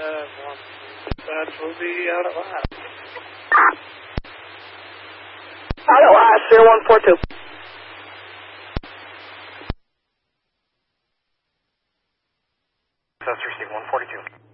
That will be out of line. Out of line, 0142. That's received 142.